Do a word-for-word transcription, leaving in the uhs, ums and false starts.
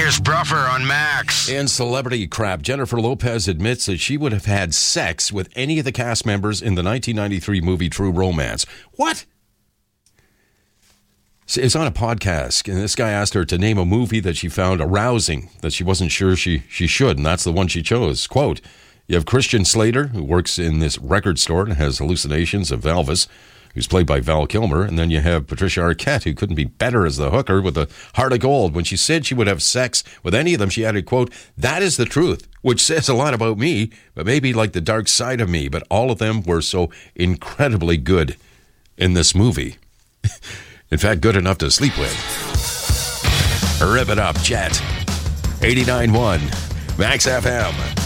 Here's Bruffer on Max. In celebrity crap, Jennifer Lopez admits that she would have had sex with any of the cast members in the nineteen ninety-three movie True Romance. What? It's on a podcast, and this guy asked her to name a movie that she found arousing, that she wasn't sure she, she should, and that's the one she chose. Quote, you have Christian Slater, who works in this record store and has hallucinations of Elvis, who's played by Val Kilmer, and then you have Patricia Arquette, who couldn't be better as the hooker with a heart of gold. When she said she would have sex with any of them, she added, quote, that is the truth, which says a lot about me, but maybe like the dark side of me, but all of them were so incredibly good in this movie. In fact, good enough to sleep with. Rip it up, Jet. eighty-nine point one, Max F M.